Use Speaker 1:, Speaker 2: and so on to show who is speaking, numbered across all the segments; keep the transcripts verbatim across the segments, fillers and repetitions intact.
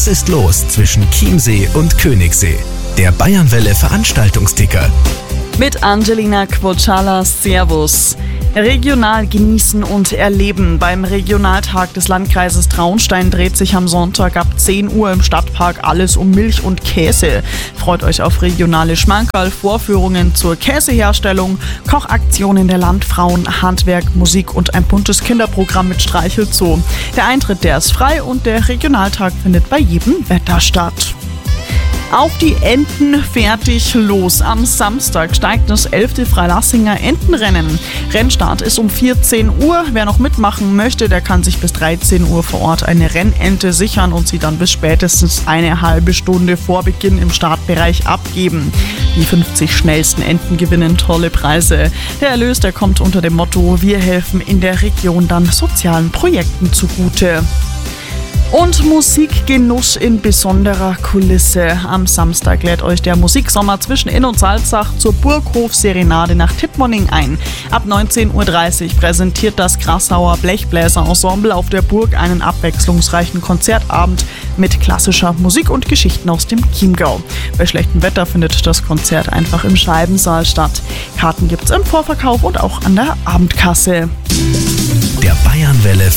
Speaker 1: Was ist los zwischen Chiemsee und Königssee? Der Bayernwelle Veranstaltungsticker.
Speaker 2: Mit Angelina Quocciala, Servus. Regional genießen und erleben. Beim Regionaltag des Landkreises Traunstein dreht sich am Sonntag ab zehn Uhr im Stadtpark alles um Milch und Käse. Freut euch auf regionale Schmankerl, Vorführungen zur Käseherstellung, Kochaktionen der Landfrauen, Handwerk, Musik und ein buntes Kinderprogramm mit Streichelzoo. Der Eintritt, der ist frei und der Regionaltag findet bei jedem Wetter statt. Auf die Enten, fertig, los. Am Samstag steigt das elfte Freilassinger Entenrennen. Rennstart ist um vierzehn Uhr. Wer noch mitmachen möchte, der kann sich bis dreizehn Uhr vor Ort eine Rennente sichern und sie dann bis spätestens eine halbe Stunde vor Beginn im Startbereich abgeben. Die fünfzig schnellsten Enten gewinnen tolle Preise. Der Erlös, der kommt unter dem Motto: Wir helfen in der Region dann sozialen Projekten zugute. Und Musikgenuss in besonderer Kulisse. Am Samstag lädt euch der Musiksommer zwischen Inn und Salzach zur Burghof-Serenade nach Tittmoning ein. Ab neunzehn Uhr dreißig präsentiert das Grassauer Blechbläser-Ensemble auf der Burg einen abwechslungsreichen Konzertabend mit klassischer Musik und Geschichten aus dem Chiemgau. Bei schlechtem Wetter findet das Konzert einfach im Scheibensaal statt. Karten gibt's im Vorverkauf und auch an der Abendkasse.
Speaker 1: Der Bayernwelle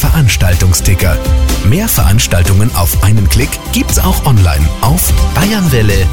Speaker 1: Veranstaltungsticker. Mehr Veranstaltungen auf einen Klick gibt's auch online auf bayernwelle